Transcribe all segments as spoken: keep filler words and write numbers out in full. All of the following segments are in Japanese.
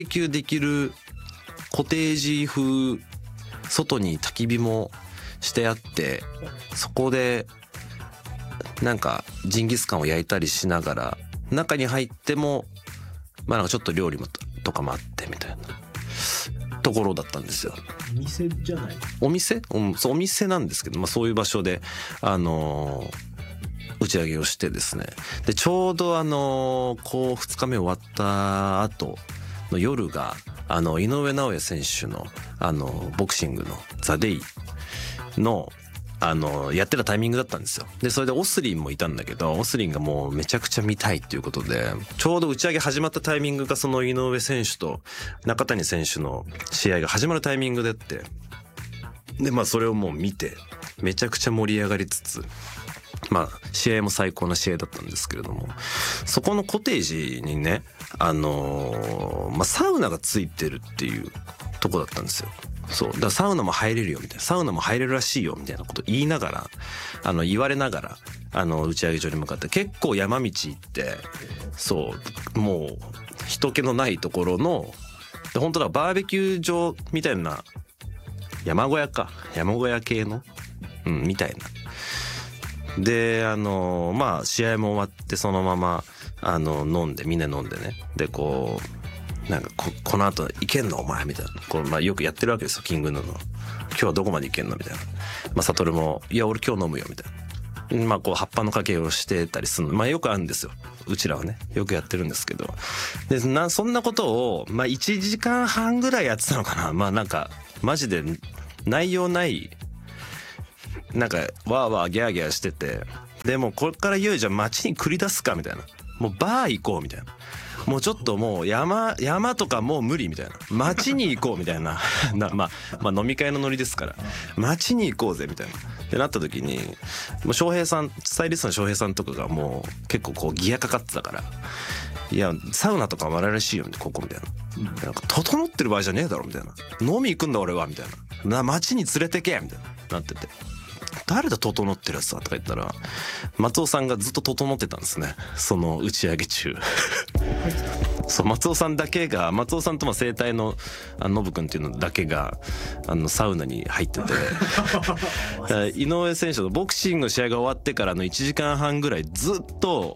キューできるコテージ風、外に焚き火もしてあって、そこでなんかジンギスカンを焼いたりしながら、中に入ってもまあなんかちょっと料理もとかもあってみたいなところだったんですよ。 お店じゃない？ お店？うん、そう、お店なんですけど、まあそういう場所であのー、打ち上げをしてですね。でちょうどあのー、こうふつかめ終わった後の夜があの井上尚弥選手のあのボクシングのザ・デイのあのやってたタイミングだったんですよ。でそれでオスリンもいたんだけど、オスリンがもうめちゃくちゃ見たいっていうことで、ちょうど打ち上げ始まったタイミングがその井上選手と中谷選手の試合が始まるタイミングでって、でまあそれをもう見てめちゃくちゃ盛り上がりつつ、まあ試合も最高な試合だったんですけれども、そこのコテージにね、あのー、まあサウナがついてるっていうとこだったんですよ。そうだからサウナも入れるよみたいな、サウナも入れるらしいよみたいなこと言いながら、あの言われながらあの打ち上げ場に向かって結構山道行って、そうもう人気のないところの、で本当だバーベキュー場みたいな、山小屋か山小屋系のうんみたいな。であのまあ試合も終わってそのままあの飲んで、みんな飲んでね、でこうなんか こ, この後いけんのお前みたいな、こう、まあ、よくやってるわけですよ、キングヌーの今日はどこまでいけんのみたいな。まあ悟もいや俺今日飲むよみたいな、まあこう葉っぱのかけをしてたりするの、まあよくあるんですよ、うちらはねよくやってるんですけど、でなそんなことをまあいちじかんはんぐらいやってたのかな。まあなんかマジで内容ないなんかわーわーギャーギャーしてて、でもこれからいよいよじゃあ街に繰り出すかみたいな、もうバー行こうみたいな、もうちょっともう山山とかもう無理みたいな、街に行こうみたいなな、まあ、まあ飲み会のノリですから街に行こうぜみたいなってなった時に、もう翔平さん、スタイリストの翔平さんとかがもう結構こうギアかかってたから、いやサウナとかもあるらしいよここみたいな、なんか整ってる場合じゃねえだろみたいな、飲み行くんだ俺はみたいな、な街に連れてけみたいななってて、誰だ整ってるやつだとか言ったら松尾さんがずっと整ってたんですね、その打ち上げ中そう松尾さんだけが、松尾さんとも生態のあのノブくんっていうのだけがあのサウナに入ってて井上選手のボクシングの試合が終わってからのいちじかんはんぐらいずっと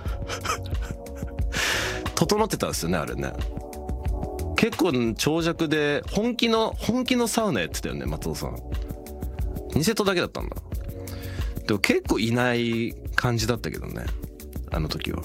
整ってたんですよね、あれね。結構長尺で本気の本気のサウナやってたよね松尾さん。にセットだけだったんだ。でも結構いない感じだったけどね、あの時は。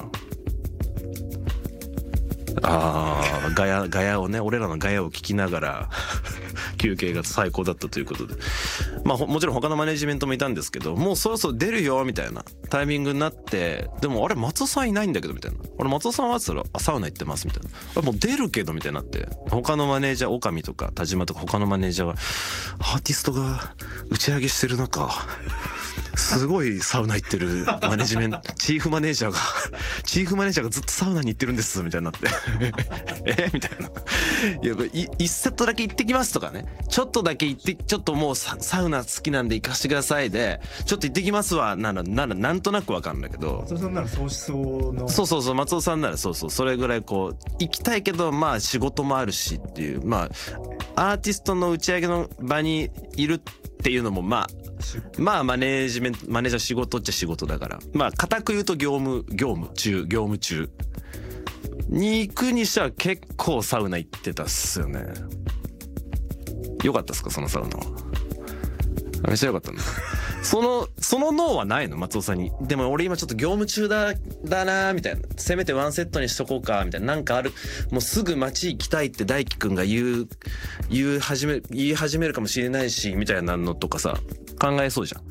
ああガヤガヤをね、俺らのガヤを聞きながら休憩が最高だったということで、まあもちろん他のマネジメントもいたんですけど、もうそろそろ出るよみたいなタイミングになって、でもあれ松尾さんいないんだけどみたいな、俺松尾さんはって言ったらサウナ行ってますみたいな、あれもう出るけどみたいになって、他のマネージャー岡見とか田島とか他のマネージャーがアーティストが打ち上げしてる中すごいサウナ行ってるマネジメントチーフマネージャーがチーフマネージャーがずっとサウナに行ってるんですみたいになってえみたいな、いやい一セットだけ行ってきますとかね、ちょっとだけ行って、ちょっともうサウナ好きなんで行かしてくださいでちょっと行ってきますわならならなんとなくわかるんだけど、 松尾さんならそうしそうの、 そうそうそう松尾さんならそうそうそれぐらいこう行きたいけど、まあ仕事もあるしっていう、まあアーティストの打ち上げの場にいるっていうのもまあまあマネージメントマネージャー仕事っちゃ仕事だから、まあ固く言うと業務業務中業務中に行くにしては結構サウナ行ってたっすよね。よかったっすかそのサウナは。めっちゃよかったんだそのその脳はないの松尾さんに。でも俺今ちょっと業務中だだなみたいな、せめてワンセットにしとこうかみたいな、なんかある、もうすぐ街行きたいって大輝くんが言う言う始め言い始めるかもしれないしみたいなのとかさ考えそうじゃ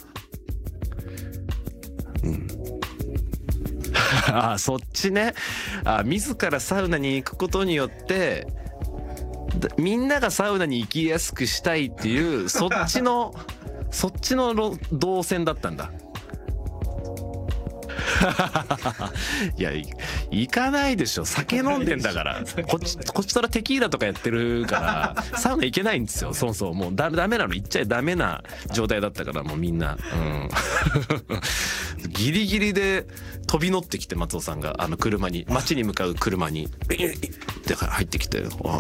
ん。うんあそっちね。あ自らサウナに行くことによってみんながサウナに行きやすくしたいっていうそっちのそっちの動線だったんだいや行かないでしょ、酒飲んでんだからこっちこっちからテキーラとかやってるからサウナ行けないんですよ。そうそうもうダメダメなの、行っちゃダメな状態だったからもうみんな、うんギリギリで飛び乗ってきて松尾さんがあの車に街に向かう車にって入ってきて、あ